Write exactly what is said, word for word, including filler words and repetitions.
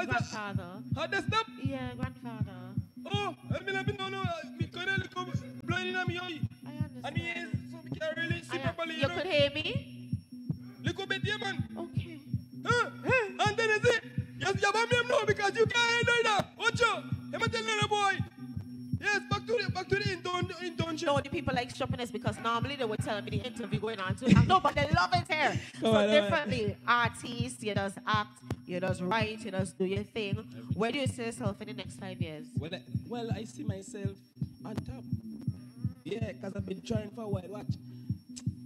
grandfather. How does that? Yeah, grandfather. Oh, I mean, I mean, no, no, me kind of look blind in my eye. I understand. And he is, so we can't really see I, properly, you you know. could hear me? Little bit, yeah, man. Okay. Huh? And then is it? Yes, you have me now because you can't hear that. Watch out. Let me tell you, little boy. Yes, back to the back to the intern internship. No, the people like shopping is because normally they would tell me the interview going on too. No, but they love it here. Come So on, differently, artists, you just act, you just write, you just do your thing. Where do you see yourself in the next five years? Well, I, well, I see myself on top. Yeah, because I've been trying for a while. Watch.